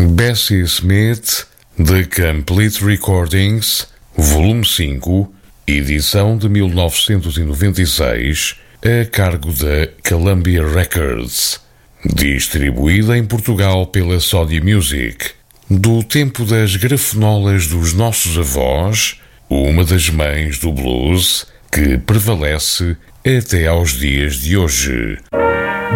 Bessie Smith, The Complete Recordings, Volume 5, edição de 1996, a cargo da Columbia Records, distribuída em Portugal pela Sony Music. Do tempo das grafenolas dos nossos avós, uma das mães do blues que prevalece até aos dias de hoje.